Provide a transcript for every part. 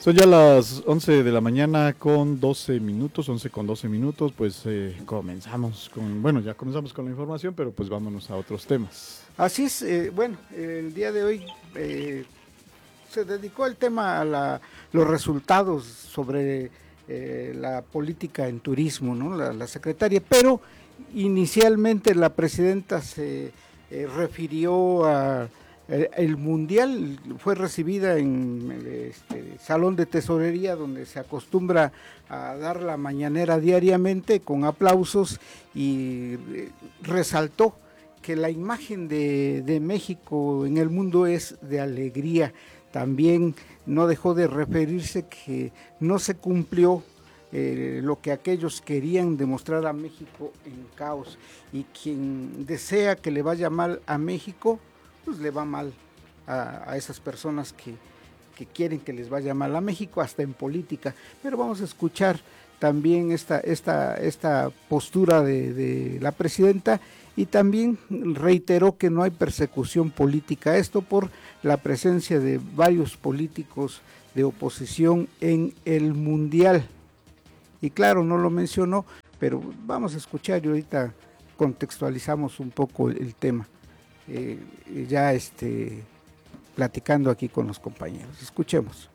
Son ya las 11 de la mañana con 12 minutos, 11 con 12 minutos, pues comenzamos con, bueno, ya comenzamos con la información, pero pues vámonos a otros temas. Así es, bueno, el día de hoy se dedicó el tema a los resultados sobre la política en turismo, ¿no? La secretaria, pero inicialmente la presidenta se refirió a el mundial. Fue recibida en el salón de tesorería donde se acostumbra a dar la mañanera diariamente con aplausos y resaltó que la imagen de México en el mundo es de alegría. También no dejó de referirse que no se cumplió lo que aquellos querían demostrar a México en caos, y quien desea que le vaya mal a México, pues le va mal a esas personas que quieren que les vaya mal a México, hasta en política. Pero vamos a escuchar también esta postura de la presidenta, y también reiteró que no hay persecución política, esto por la presencia de varios políticos de oposición en el mundial. Y claro, no lo mencionó, pero vamos a escuchar y ahorita contextualizamos un poco el tema, ya platicando aquí con los compañeros. Escuchemos.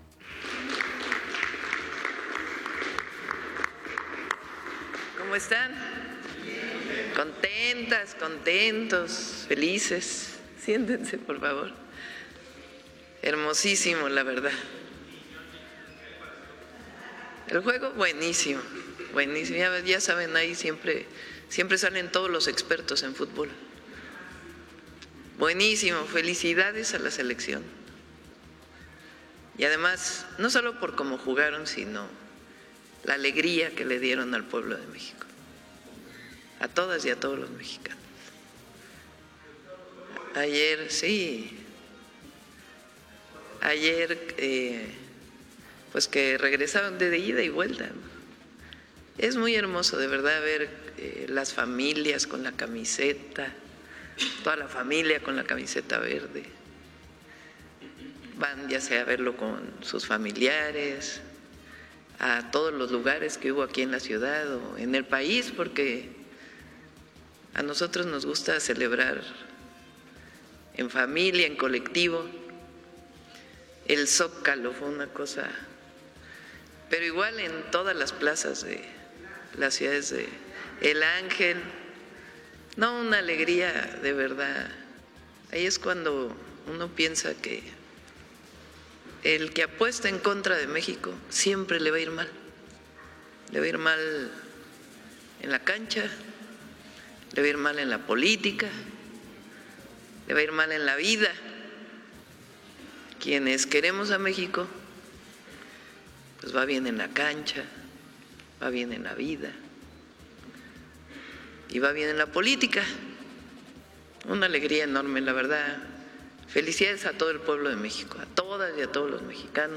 ¿Cómo están? Contentas, contentos, felices. Siéntense, por favor. Hermosísimo, la verdad. El juego, buenísimo, buenísimo. Ya saben, ahí siempre salen todos los expertos en fútbol. Buenísimo, felicidades a la selección. Y además, no solo por cómo jugaron, sino la alegría que le dieron al pueblo de México, a todas y a todos los mexicanos. Ayer, pues que regresaron de ida y vuelta. Es muy hermoso, de verdad, ver las familias con la camiseta, toda la familia con la camiseta verde. Van ya sea a verlo con sus familiares, a todos los lugares que hubo aquí en la ciudad o en el país, porque a nosotros nos gusta celebrar en familia, en colectivo. El Zócalo fue una cosa, pero igual en todas las plazas de las ciudades de El Ángel, no, una alegría de verdad. Ahí es cuando uno piensa que el que apuesta en contra de México siempre le va a ir mal. Le va a ir mal en la cancha, le va a ir mal en la política, le va a ir mal en la vida. Quienes queremos a México, pues va bien en la cancha, va bien en la vida y va bien en la política. Una alegría enorme, la verdad. Felicidades a todo el pueblo de México, a todas y a todos los mexicanos.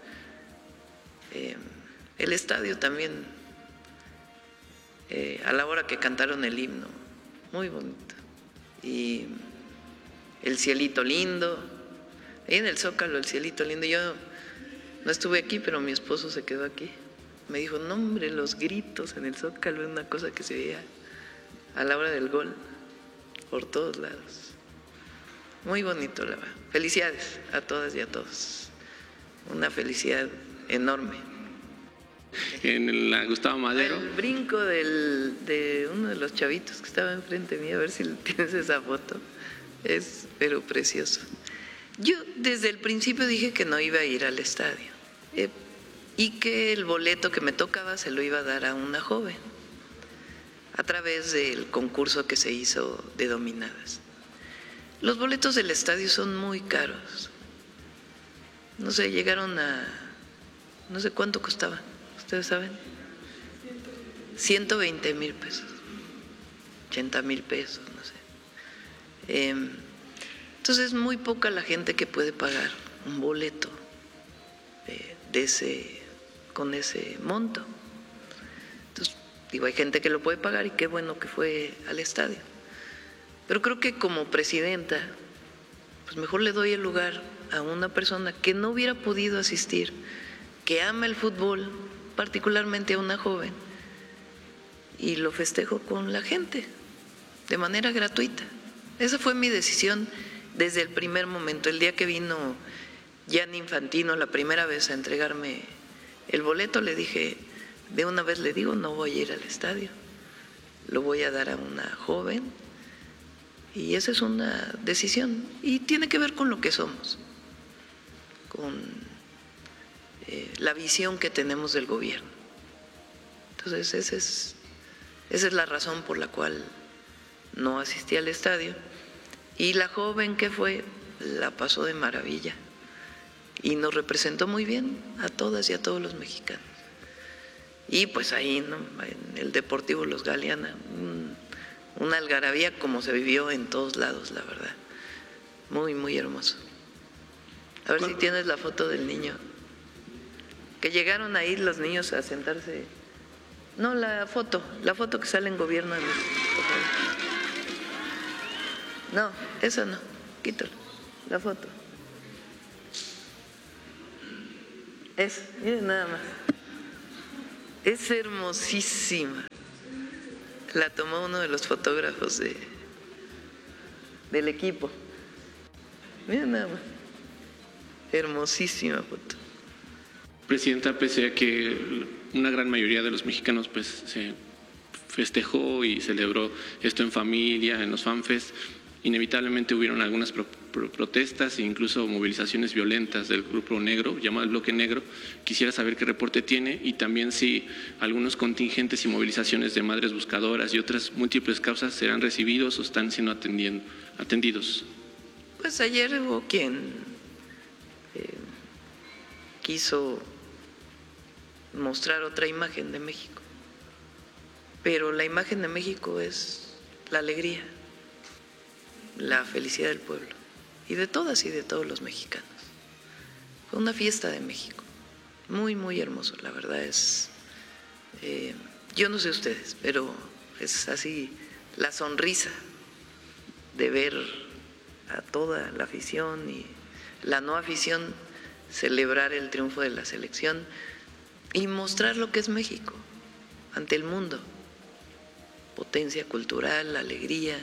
El estadio también, a la hora que cantaron el himno, muy bonito. Y el cielito lindo, ahí en el Zócalo, el cielito lindo. Yo no estuve aquí, pero mi esposo se quedó aquí. Me dijo, no hombre, los gritos en el Zócalo es una cosa que se veía a la hora del gol, por todos lados. Muy bonito, la verdad. Felicidades a todas y a todos. Una felicidad enorme. En la Gustavo Madero. El brinco de uno de los chavitos que estaba enfrente mío, a ver si tienes esa foto, es pero precioso. Yo desde el principio dije que no iba a ir al estadio y que el boleto que me tocaba se lo iba a dar a una joven a través del concurso que se hizo de dominadas. Los boletos del estadio son muy caros. No sé, llegaron a, no sé cuánto costaban, ¿ustedes saben? 120,000 pesos, 80,000 pesos, no sé. Entonces es muy poca la gente que puede pagar un boleto con ese monto. Entonces, digo, hay gente que lo puede pagar y qué bueno que fue al estadio. Pero creo que como presidenta, pues mejor le doy el lugar a una persona que no hubiera podido asistir, que ama el fútbol, particularmente a una joven, y lo festejo con la gente, de manera gratuita. Esa fue mi decisión desde el primer momento. El día que vino Gianni Infantino la primera vez a entregarme el boleto, le dije, de una vez le digo, no voy a ir al estadio, lo voy a dar a una joven, y esa es una decisión, y tiene que ver con lo que somos, con la visión que tenemos del gobierno. Entonces esa es la razón por la cual no asistí al estadio. Y la joven que fue, la pasó de maravilla y nos representó muy bien a todas y a todos los mexicanos. Y pues ahí, ¿no?, en el Deportivo Los Galeana, una algarabía como se vivió en todos lados, la verdad. Muy, muy hermoso. A ver si tienes la foto del niño. Que llegaron ahí los niños a sentarse. No, la foto que sale en Gobierno de México. No, esa no, quítalo, la foto. Miren nada más. Es hermosísima. La tomó uno de los fotógrafos del equipo. Miren nada más. Hermosísima foto. Presidenta, pese a que una gran mayoría de los mexicanos pues se festejó y celebró esto en familia, en los FanFest, inevitablemente hubieron algunas protestas e incluso movilizaciones violentas del Grupo Negro, llamado el Bloque Negro. Quisiera saber qué reporte tiene y también si algunos contingentes y movilizaciones de madres buscadoras y otras múltiples causas serán recibidos o están siendo atendidos. Pues ayer hubo quien quiso mostrar otra imagen de México, pero la imagen de México es la alegría, la felicidad del pueblo y de todas y de todos los mexicanos. Fue una fiesta de México, muy, muy hermoso, la verdad es, yo no sé ustedes, pero es así la sonrisa de ver a toda la afición y la no afición celebrar el triunfo de la selección y mostrar lo que es México ante el mundo, potencia cultural, alegría.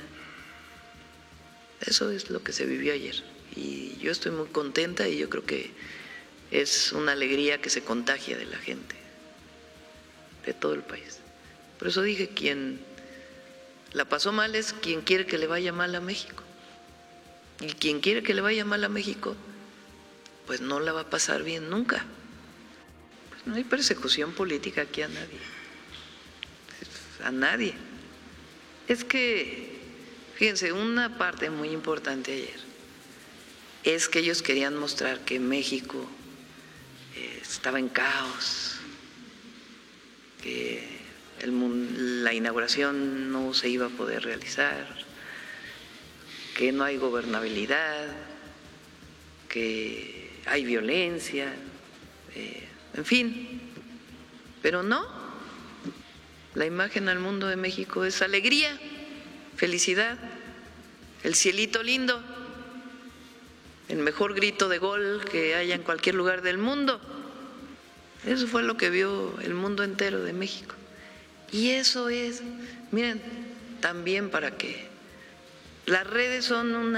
Eso es lo que se vivió ayer y yo estoy muy contenta y yo creo que es una alegría que se contagia de la gente, de todo el país. Por eso dije, quien la pasó mal es quien quiere que le vaya mal a México. Y quien quiere que le vaya mal a México, pues no la va a pasar bien nunca. Pues no hay persecución política aquí a nadie. A nadie. Es que, fíjense, una parte muy importante ayer es que ellos querían mostrar que México estaba en caos, que la inauguración no se iba a poder realizar, que no hay gobernabilidad, que hay violencia, en fin, pero no, la imagen al mundo de México es alegría, felicidad, el cielito lindo, el mejor grito de gol que haya en cualquier lugar del mundo. Eso fue lo que vio el mundo entero de México. Y eso es, miren, también para que las redes son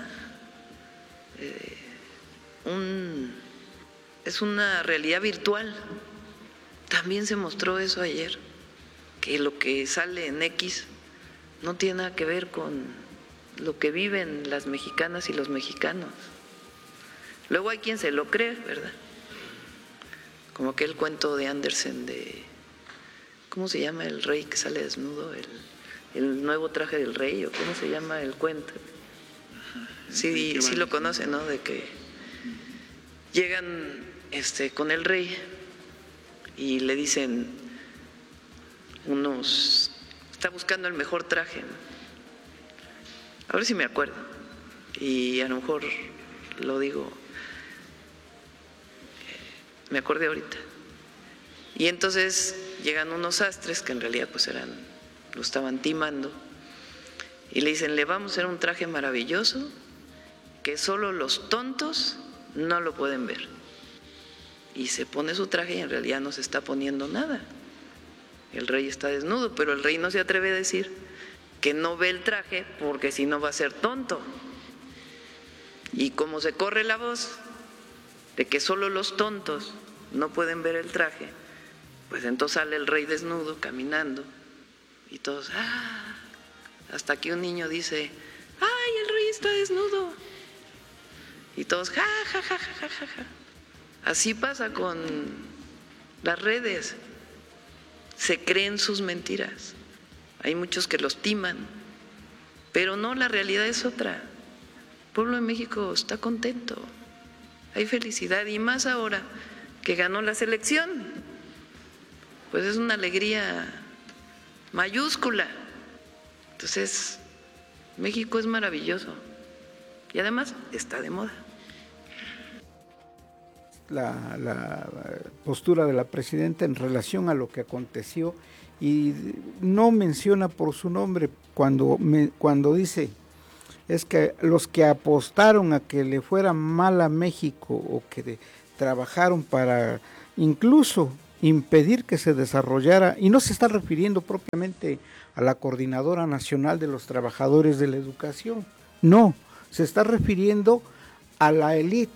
es una realidad virtual. También se mostró eso ayer, que lo que sale en X no tiene nada que ver con lo que viven las mexicanas y los mexicanos. Luego hay quien se lo cree, ¿verdad? Como aquel cuento de Andersen de, ¿cómo se llama el rey que sale desnudo? El nuevo traje del rey, o ¿cómo se llama el cuento? Sí, sí lo conocen, ¿no? De que llegan con el rey y le dicen está buscando el mejor traje, ¿no? A ver si me acuerdo, y a lo mejor lo digo, me acordé ahorita. Y entonces llegan unos sastres que en realidad pues lo estaban timando, y le dicen, le vamos a hacer un traje maravilloso que solo los tontos no lo pueden ver. Y se pone su traje y en realidad no se está poniendo nada. El rey está desnudo, pero el rey no se atreve a decir que no ve el traje porque si no va a ser tonto. Y como se corre la voz de que solo los tontos no pueden ver el traje, pues entonces sale el rey desnudo caminando y todos, hasta que un niño dice, ¡ay, el rey está desnudo! Y todos, ¡ja, ja, ja, ja, ja, ja! Así pasa con las redes. Se creen sus mentiras. Hay muchos que los timan, pero no, la realidad es otra. El pueblo de México está contento, hay felicidad, y más ahora que ganó la selección, pues es una alegría mayúscula. Entonces, México es maravilloso y además está de moda. La postura de la presidenta en relación a lo que aconteció, y no menciona por su nombre cuando dice, es que los que apostaron a que le fuera mal a México o que trabajaron para incluso impedir que se desarrollara, y no se está refiriendo propiamente a la Coordinadora Nacional de los Trabajadores de la Educación, no, se está refiriendo a la élite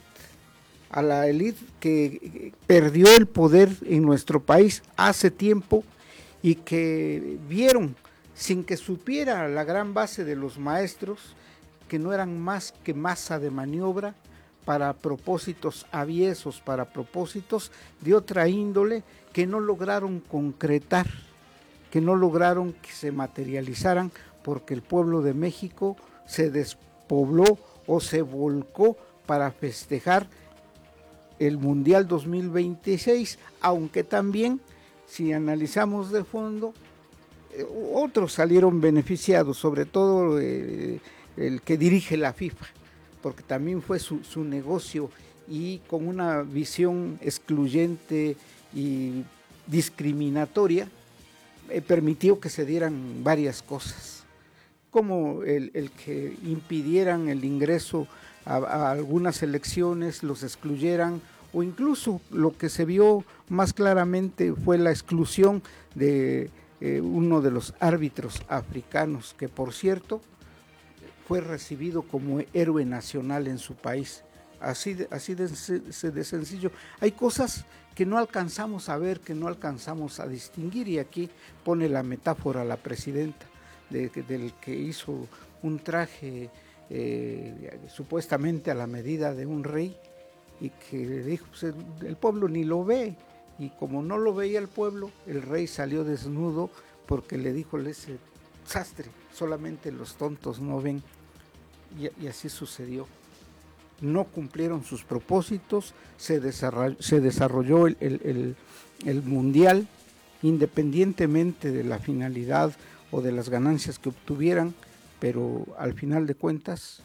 que perdió el poder en nuestro país hace tiempo y que vieron, sin que supiera la gran base de los maestros, que no eran más que masa de maniobra para propósitos aviesos, para propósitos de otra índole que no lograron concretar, que no lograron que se materializaran, porque el pueblo de México se despobló o se volcó para festejar el Mundial 2026, aunque también, si analizamos de fondo, otros salieron beneficiados, sobre todo el que dirige la FIFA, porque también fue su negocio, y con una visión excluyente y discriminatoria permitió que se dieran varias cosas, como el que impidieran el ingreso a algunas elecciones, los excluyeran, o incluso lo que se vio más claramente fue la exclusión de uno de los árbitros africanos, que por cierto fue recibido como héroe nacional en su país. Así de sencillo. Hay cosas que no alcanzamos a ver, que no alcanzamos a distinguir, y aquí pone la metáfora la presidenta del que hizo un traje supuestamente a la medida de un rey, y que le dijo, pues el pueblo ni lo ve, y como no lo veía el pueblo, el rey salió desnudo porque le dijo ese sastre, solamente los tontos no ven, y así sucedió. No cumplieron sus propósitos, se desarrolló el mundial, independientemente de la finalidad o de las ganancias que obtuvieran, pero al final de cuentas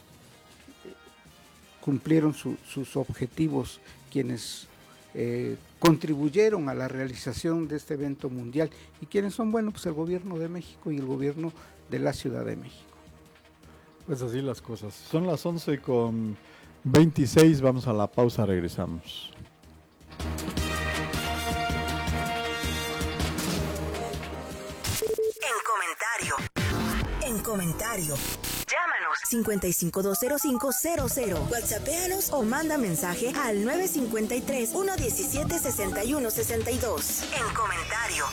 cumplieron sus objetivos quienes contribuyeron a la realización de este evento mundial. ¿Y quiénes son? Bueno, pues el gobierno de México y el gobierno de la Ciudad de México. Pues así las cosas. Son las 11:26, vamos a la pausa, regresamos. En comentario. Llámanos 5520500. WhatsAppéanos o manda mensaje al 953-117-6162. En comentario.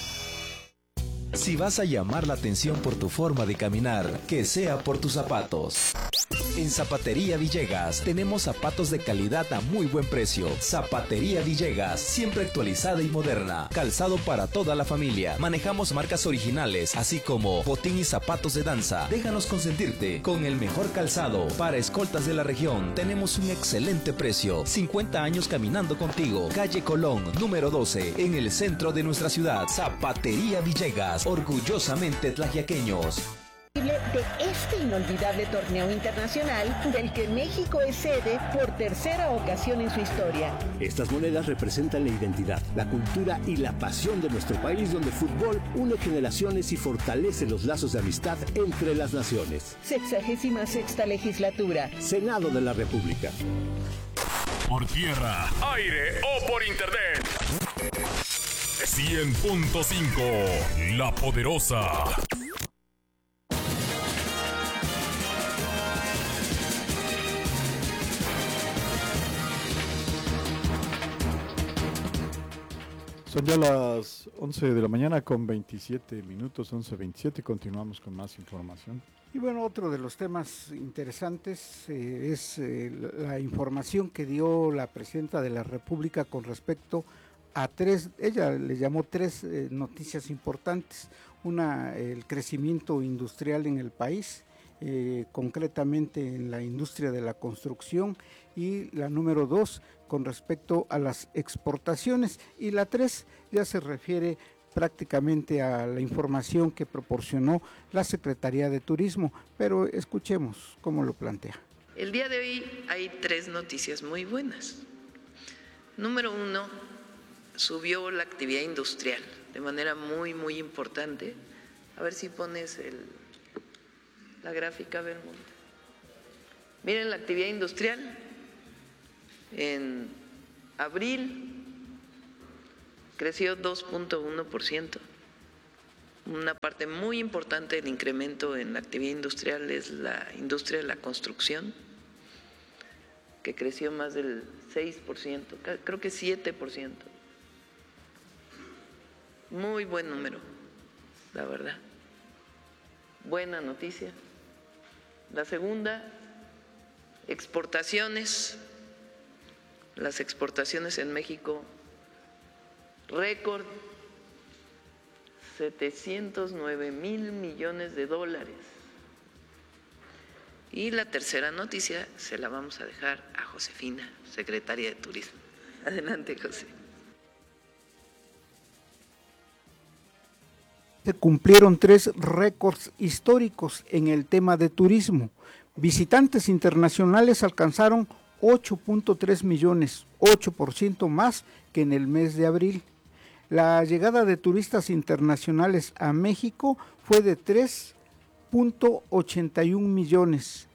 Si vas a llamar la atención por tu forma de caminar, que sea por tus zapatos. En Zapatería Villegas tenemos zapatos de calidad a muy buen precio. Zapatería Villegas, siempre actualizada y moderna. Calzado para toda la familia. Manejamos marcas originales, así como botín y zapatos de danza. Déjanos consentirte con el mejor calzado. Para escoltas de la región, tenemos un excelente precio. 50 años caminando contigo. Calle Colón, número 12, en el centro de nuestra ciudad. Zapatería Villegas, orgullosamente tlaxiaqueños. De este inolvidable torneo internacional del que México es sede por tercera ocasión en su historia. Estas monedas representan la identidad, la cultura y la pasión de nuestro país, donde el fútbol une generaciones y fortalece los lazos de amistad entre las naciones. 66ª legislatura. Senado de la República. por tierra, aire o por internet. 100.5, La Poderosa. Son ya las 11 de la mañana con 27 minutos, 11:27. Continuamos con más información. Y bueno, otro de los temas interesantes es la información que dio la presidenta de la República con respecto a ella le llamó tres noticias importantes. Una, el crecimiento industrial en el país, concretamente en la industria de la construcción, y la número 2 con respecto a las exportaciones, y la 3 ya se refiere prácticamente a la información que proporcionó la Secretaría de Turismo, pero escuchemos cómo lo plantea. El día de hoy hay 3 noticias muy buenas. Número 1, subió la actividad industrial de manera muy, muy importante. A ver si pones la gráfica, Belmonte. Miren la actividad industrial. En abril creció 2.1%. Una parte muy importante del incremento en la actividad industrial es la industria de la construcción, que creció más del 6%, creo que 7%. Muy buen número, la verdad. Buena noticia. La segunda, exportaciones. Las exportaciones en México, récord, 709,000 millones de dólares. Y la tercera noticia se la vamos a dejar a Josefina, secretaria de Turismo. Adelante, José. Se cumplieron 3 récords históricos en el tema de turismo. Visitantes internacionales alcanzaron 8.3 millones, 8% más que en el mes de abril. La llegada de turistas internacionales a México fue de 3.81 millones,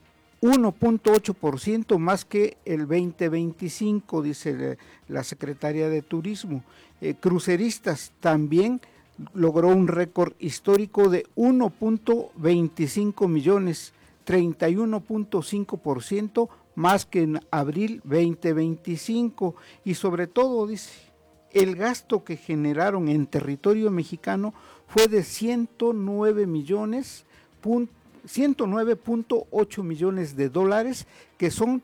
1.8% más que el 2025, dice la Secretaría de Turismo. Cruceristas también logró un récord histórico de 1.25 millones, 31.5% más que en abril 2025, y sobre todo, dice, el gasto que generaron en territorio mexicano fue de 109.8 millones de dólares, que son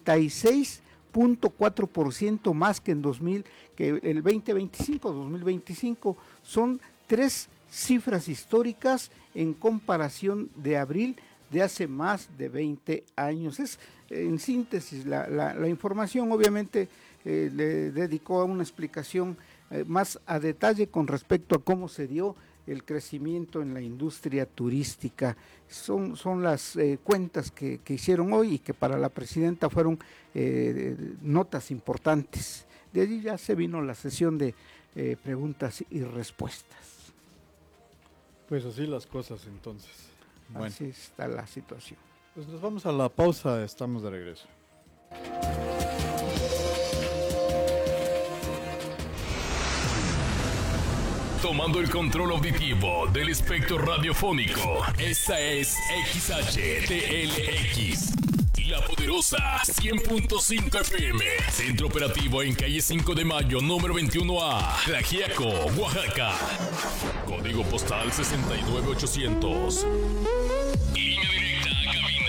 36.4% más que en el 2025. Son 3 cifras históricas en comparación de abril de hace más de 20 años. Es, en síntesis, la información. Obviamente le dedicó a una explicación más a detalle con respecto a cómo se dio el crecimiento en la industria turística. Son las cuentas que hicieron hoy y que para la presidenta fueron notas importantes. De allí ya se vino la sesión de preguntas y respuestas. Pues así las cosas entonces. Bueno. Así está la situación. Pues nos vamos a la pausa, estamos de regreso. Tomando el control auditivo del espectro radiofónico, esta es XHTLX, La Poderosa, 100.5 FM, centro operativo en calle 5 de Mayo, número 21A, Tlaxiaco, Oaxaca, código postal 69800, línea directa a cabina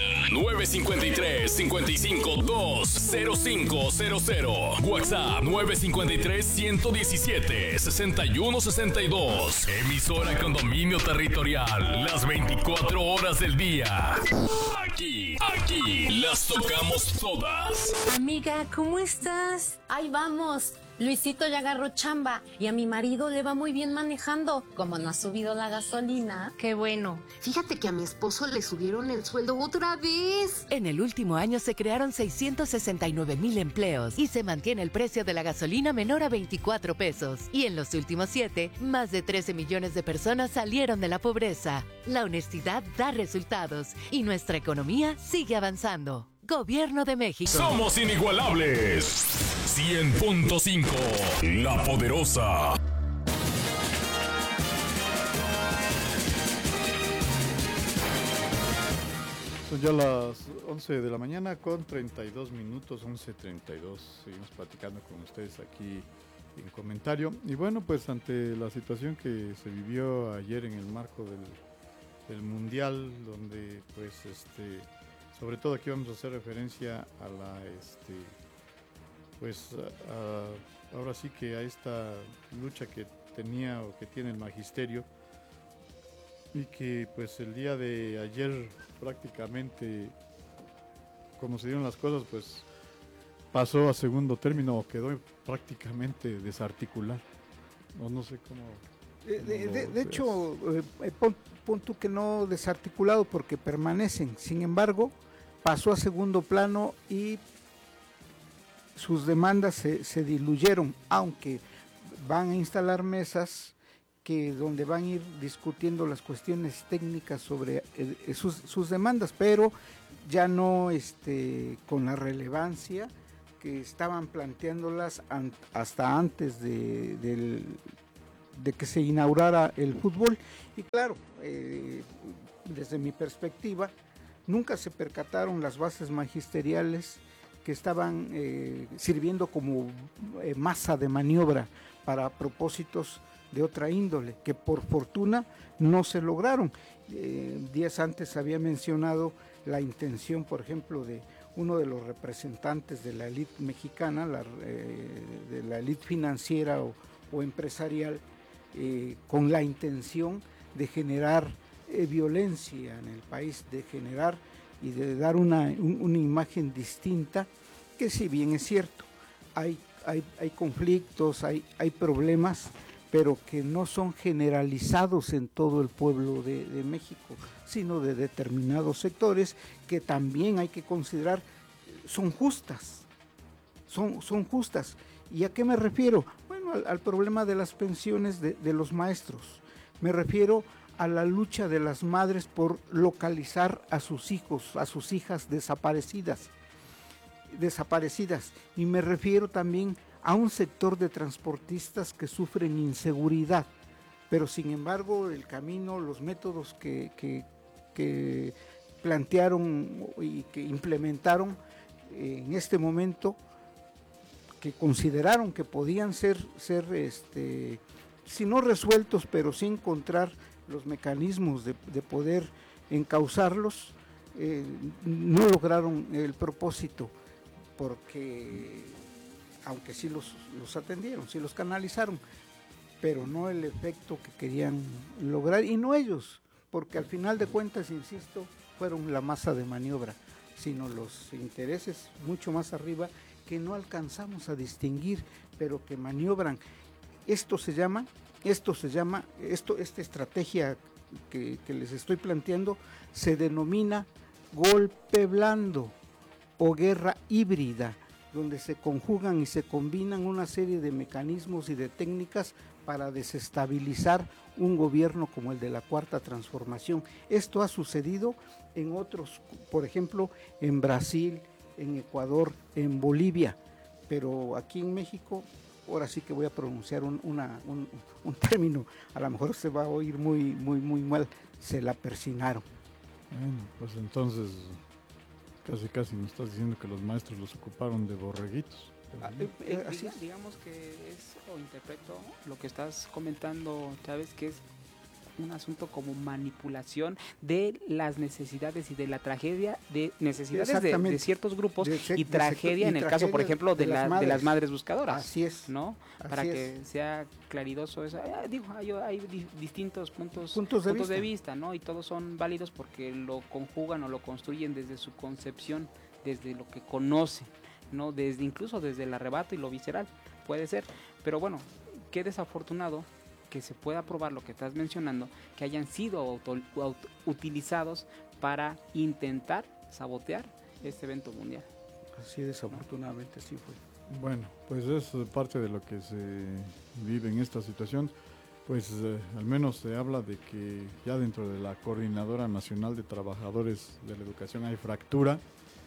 953-55-20500, WhatsApp 953-117-6162, emisora con dominio territorial, las 24 horas del día. Aquí las tocamos todas. Amiga, ¿cómo estás? Ahí vamos. Luisito ya agarró chamba y a mi marido le va muy bien manejando. Como no ha subido la gasolina. Qué bueno. Fíjate que a mi esposo le subieron el sueldo otra vez. En el último año se crearon 669,000 empleos y se mantiene el precio de la gasolina menor a 24 pesos. Y en los últimos 7, más de 13 millones de personas salieron de la pobreza. La honestidad da resultados y nuestra economía sigue avanzando. Gobierno de México. Somos inigualables. 100.5. La Poderosa. Son ya las 11 de la mañana con 32 minutos, 11:32. Seguimos platicando con ustedes aquí en comentario. Y bueno, pues ante la situación que se vivió ayer en el marco del Mundial, donde pues sobre todo aquí vamos a hacer referencia a la ahora sí que a esta lucha que tenía o que tiene el magisterio, y que pues el día de ayer prácticamente, como se dieron las cosas, pues pasó a segundo término o quedó prácticamente desarticular. No sé cómo. De hecho, pon tú que no desarticulado porque permanecen. Sin embargo, pasó a segundo plano y sus demandas se diluyeron, aunque van a instalar mesas donde van a ir discutiendo las cuestiones técnicas sobre sus demandas, pero ya no con la relevancia que estaban planteándolas hasta antes de que se inaugurara el fútbol. Y claro, desde mi perspectiva, nunca se percataron las bases magisteriales que estaban sirviendo como masa de maniobra para propósitos de otra índole, que por fortuna no se lograron. Días antes había mencionado la intención, por ejemplo, de uno de los representantes de la élite mexicana, de la élite financiera o empresarial, con la intención de generar violencia en el país, de generar y de dar una imagen distinta, que si bien es cierto, hay conflictos, hay problemas, pero que no son generalizados en todo el pueblo de México, sino de determinados sectores que también hay que considerar son justas. Son justas. ¿Y a qué me refiero? Bueno, al problema de las pensiones de los maestros. Me refiero a la lucha de las madres por localizar a sus hijos, a sus hijas desaparecidas. Y me refiero también a un sector de transportistas que sufren inseguridad, pero sin embargo el camino, los métodos que plantearon y que implementaron en este momento, que consideraron que podían ser si no resueltos, pero sí encontrar los mecanismos de poder encauzarlos, no lograron el propósito, porque aunque sí los atendieron, sí los canalizaron, pero no el efecto que querían lograr, y no ellos, porque al final de cuentas, insisto, fueron la masa de maniobra, sino los intereses mucho más arriba que no alcanzamos a distinguir, pero que maniobran. Esta estrategia que les estoy planteando se denomina golpe blando o guerra híbrida, donde se conjugan y se combinan una serie de mecanismos y de técnicas para desestabilizar un gobierno como el de la Cuarta Transformación. Esto ha sucedido en otros, por ejemplo, en Brasil, en Ecuador, en Bolivia, pero aquí en México, ahora sí que voy a pronunciar un término, a lo mejor se va a oír muy mal, se la persinaron. Bueno, pues entonces casi me estás diciendo que los maestros los ocuparon de borreguitos. Así es. Digamos que o interpreto lo que estás comentando, Chávez, que es un asunto como manipulación de las necesidades y de la tragedia, de necesidades de ciertos grupos y tragedia en el caso, por ejemplo, de las madres buscadoras. Así es. ¿No? Para que sea claridoso eso. Hay distintos puntos de vista, ¿no? Y todos son válidos porque lo conjugan o lo construyen desde su concepción, desde lo que conocen, ¿no? Incluso desde el arrebato y lo visceral, puede ser. Pero bueno, qué desafortunado que se pueda probar lo que estás mencionando, que hayan sido utilizados para intentar sabotear este evento mundial. Así desafortunadamente sí fue. Bueno, pues es parte de lo que se vive en esta situación. Pues al menos se habla de que ya dentro de la Coordinadora Nacional de Trabajadores de la Educación hay fractura,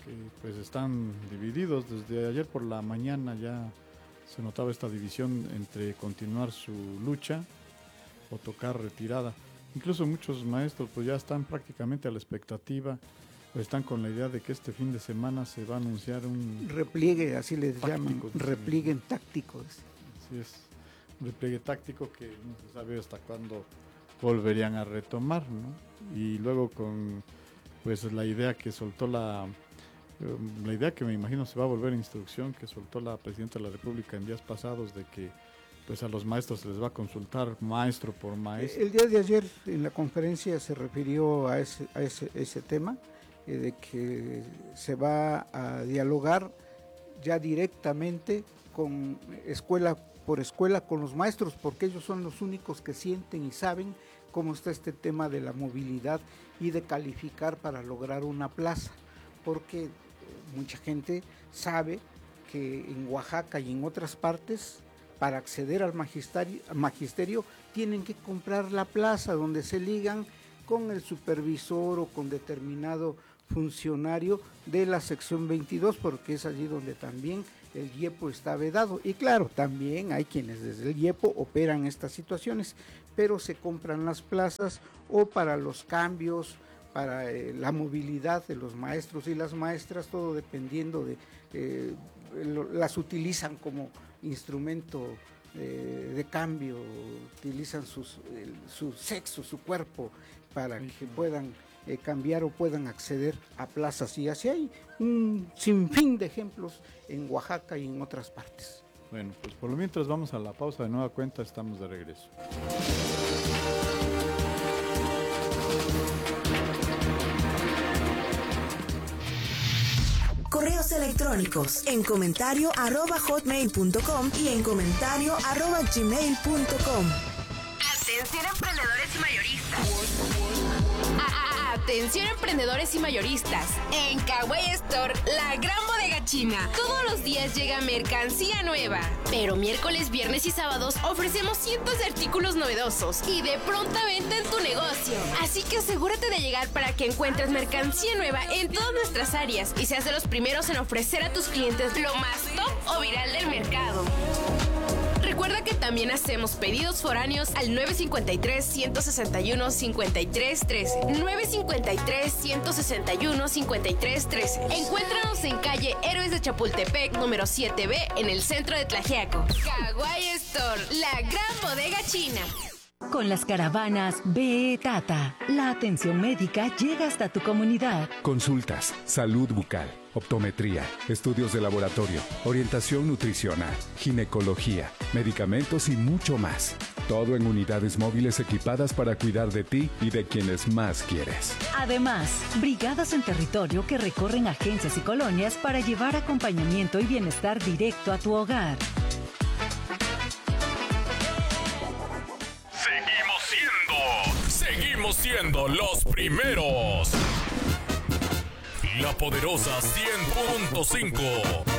que pues están divididos. Desde ayer por la mañana ya se notaba esta división entre continuar su lucha o tocar retirada. Incluso muchos maestros pues ya están prácticamente a la expectativa, pues están con la idea de que este fin de semana se va a anunciar un repliegue, así les táctico, llaman, repliegue táctico. Así es, un repliegue táctico que no se sabe hasta cuándo volverían a retomar, ¿no? Y luego con pues la idea que soltó la idea que me imagino se va a volver instrucción que soltó la Presidenta de la República en días pasados, de que pues a los maestros se les va a consultar maestro por maestro. El día de ayer en la conferencia se refirió a ese tema, de que se va a dialogar ya directamente con escuela por escuela con los maestros, porque ellos son los únicos que sienten y saben cómo está este tema de la movilidad y de calificar para lograr una plaza, porque mucha gente sabe que en Oaxaca y en otras partes, para acceder al magisterio tienen que comprar la plaza, donde se ligan con el supervisor o con determinado funcionario de la sección 22, porque es allí donde también el IEPO está vedado. Y claro, también hay quienes desde el IEPO operan estas situaciones, pero se compran las plazas o para los cambios, para la movilidad de los maestros y las maestras, todo dependiendo de, las utilizan como instrumento de cambio, utilizan su sexo, su cuerpo, para que puedan cambiar o puedan acceder a plazas, y así hay un sinfín de ejemplos en Oaxaca y en otras partes. Bueno, pues por lo mientras vamos a la pausa, de nueva cuenta estamos de regreso. Correos electrónicos en comentario@hotmail.com y en comentario@gmail.com. Atención emprendedores y mayoristas. Atención emprendedores y mayoristas. En Kawaii Store, la gran bodega china. Todos los días llega mercancía nueva. Pero miércoles, viernes y sábados ofrecemos cientos de artículos novedosos y de pronta venta en tu negocio. Así que asegúrate de llegar para que encuentres mercancía nueva en todas nuestras áreas y seas de los primeros en ofrecer a tus clientes lo más top o viral del mercado. Recuerda que también hacemos pedidos foráneos al 953-161-5313. 953-161-5313. Encuéntranos en calle Héroes de Chapultepec, número 7B, en el centro de Tlaxiaco. Kawaii Store, la gran bodega china. Con las caravanas BE Tata, la atención médica llega hasta tu comunidad. Consultas, salud bucal, optometría, estudios de laboratorio, orientación nutricional, ginecología, medicamentos y mucho más. Todo en unidades móviles equipadas para cuidar de ti y de quienes más quieres. Además, brigadas en territorio que recorren agencias y colonias para llevar acompañamiento y bienestar directo a tu hogar. Seguimos siendo los primeros. La Poderosa 100.5.